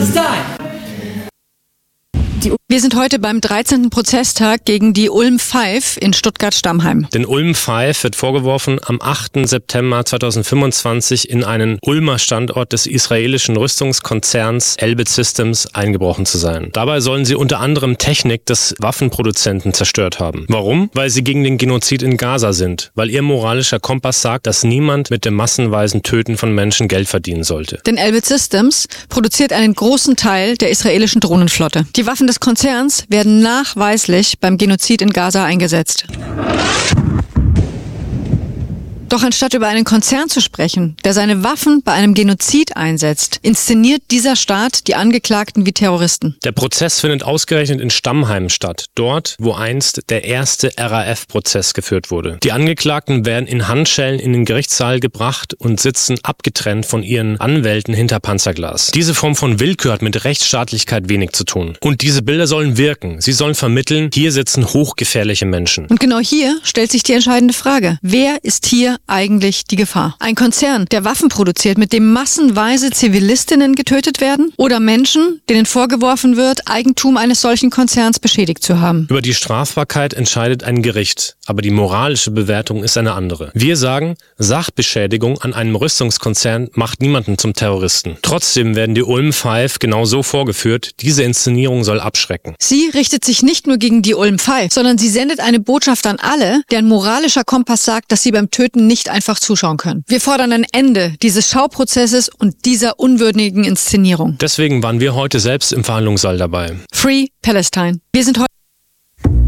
Palestine! Wir sind heute beim 13. Prozesstag gegen die Ulm 5 in Stuttgart-Stammheim. Den Ulm 5 wird vorgeworfen, am 8. September 2025 in einen Ulmer Standort des israelischen Rüstungskonzerns Elbit Systems eingebrochen zu sein. Dabei sollen sie unter anderem Technik des Waffenproduzenten zerstört haben. Warum? Weil sie gegen den Genozid in Gaza sind. Weil ihr moralischer Kompass sagt, dass niemand mit dem massenweisen Töten von Menschen Geld verdienen sollte. Denn Elbit Systems produziert einen großen Teil der israelischen Drohnenflotte. Die Waffen des Konzerns werden nachweislich beim Genozid in Gaza eingesetzt. Doch anstatt über einen Konzern zu sprechen, der seine Waffen bei einem Genozid einsetzt, inszeniert dieser Staat die Angeklagten wie Terroristen. Der Prozess findet ausgerechnet in Stammheim statt, dort, wo einst der erste RAF-Prozess geführt wurde. Die Angeklagten werden in Handschellen in den Gerichtssaal gebracht und sitzen abgetrennt von ihren Anwälten hinter Panzerglas. Diese Form von Willkür hat mit Rechtsstaatlichkeit wenig zu tun. Und diese Bilder sollen wirken. Sie sollen vermitteln, hier sitzen hochgefährliche Menschen. Und genau hier stellt sich die entscheidende Frage. Wer ist hier eigentlich die Gefahr? Ein Konzern, der Waffen produziert, mit dem massenweise Zivilistinnen getötet werden? Oder Menschen, denen vorgeworfen wird, Eigentum eines solchen Konzerns beschädigt zu haben? Über die Strafbarkeit entscheidet ein Gericht, aber die moralische Bewertung ist eine andere. Wir sagen, Sachbeschädigung an einem Rüstungskonzern macht niemanden zum Terroristen. Trotzdem werden die Ulm 5 genau so vorgeführt, diese Inszenierung soll abschrecken. Sie richtet sich nicht nur gegen die Ulm 5, sondern sie sendet eine Botschaft an alle, deren moralischer Kompass sagt, dass sie beim Töten nicht einfach zuschauen können. Wir fordern ein Ende dieses Schauprozesses und dieser unwürdigen Inszenierung. Deswegen waren wir heute selbst im Verhandlungssaal dabei. Free Palestine. Wir sind heute